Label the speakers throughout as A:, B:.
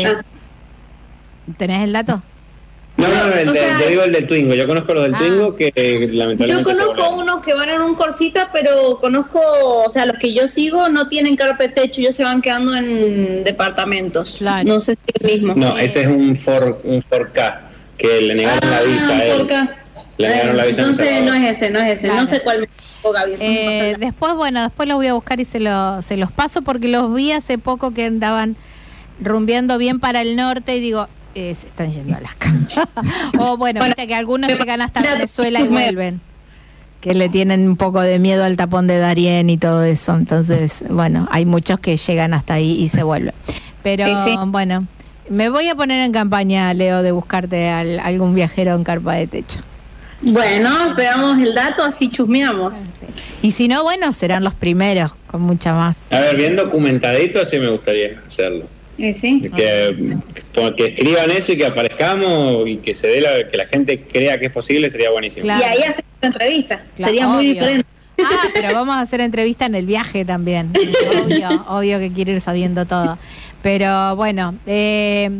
A: ¿Tenés el dato?
B: No, yo digo el del Twingo. Yo conozco los del Twingo que lamentablemente.
C: Yo conozco unos que van en un Corsita, pero conozco, o sea, los que yo sigo no tienen carpa de techo, ellos se van quedando en departamentos.
A: Claro.
C: No sé si es el mismo.
B: No, ese es un 4K que le negaron la visa a él. Le negaron la visa.
C: Entonces no es ese.
A: Claro.
C: No sé cuál me tocó, Gaby.
A: Después los voy a buscar y se los paso porque los vi hace poco que andaban rumbeando bien para el norte y digo, se están yendo a Alaska. O bueno, viste que algunos llegan hasta Venezuela y vuelven, que le tienen un poco de miedo al tapón de Darién y todo eso. Entonces, bueno, hay muchos que llegan hasta ahí y se vuelven. Pero bueno, me voy a poner en campaña, Leo, de buscarte algún viajero en carpa de techo.
C: Bueno, esperamos el dato, así chusmeamos.
A: Y si no, bueno, serán los primeros, con mucha más.
B: A ver, bien documentadito, así me gustaría hacerlo.
C: Sí.
B: Que escriban eso y que aparezcamos y que se dé que la gente crea que es posible, sería buenísimo.
C: Claro. Y ahí hacemos una entrevista, sería muy diferente.
A: Pero vamos a hacer entrevista en el viaje también. Obvio que quiero ir sabiendo todo. Pero bueno, se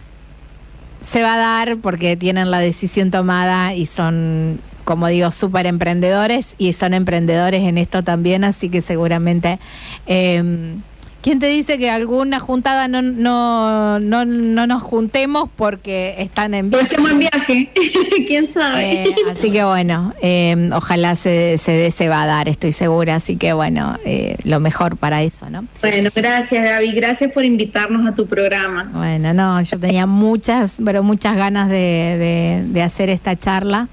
A: va a dar porque tienen la decisión tomada y son, como digo, súper emprendedores y son emprendedores en esto también, así que seguramente... ¿Quién te dice que alguna juntada no nos juntemos porque están en viaje?
C: Porque estamos en viaje, quién sabe.
A: Así que bueno, ojalá se va a dar, estoy segura, así que bueno, lo mejor para eso, ¿no?
C: Bueno, gracias Gaby, gracias por invitarnos a tu programa.
A: Bueno, no, yo tenía muchas ganas de hacer esta charla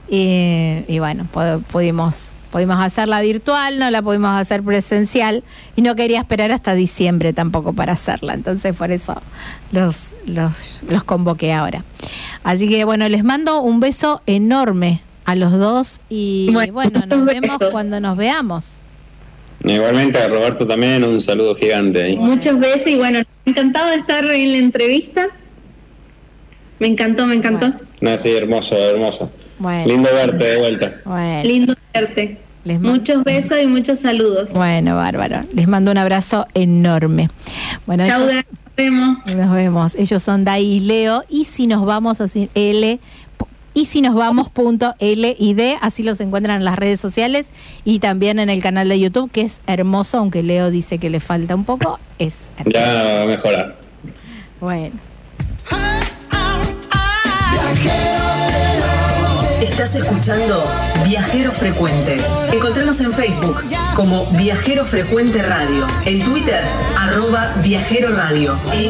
A: y bueno, pudimos hacerla virtual, no la pudimos hacer presencial y no quería esperar hasta diciembre tampoco para hacerla, entonces por eso los convoqué ahora. Así que bueno, les mando un beso enorme a los dos y bueno, nos vemos cuando nos veamos.
B: Igualmente a Roberto también, un saludo gigante ahí.
C: Muchos besos y bueno, encantado de estar en la entrevista. Me encantó. Bueno.
B: No, sí, hermoso.
A: Bueno.
B: Lindo verte de vuelta.
A: Bueno.
C: Lindo verte. Muchos besos y muchos saludos.
A: Bueno, bárbaro. Les mando un abrazo enorme. Bueno,
C: chau,
A: nos vemos. Ellos son Dai y Leo. Y si nos vamos así, .LID, así los encuentran en las redes sociales y también en el canal de YouTube, que es hermoso, aunque Leo dice que le falta un poco, es hermoso.
B: Ya va a mejorar.
A: Bueno.
D: Estás escuchando Viajero Frecuente. Encontranos en Facebook como Viajero Frecuente Radio. En Twitter, @Viajero Radio.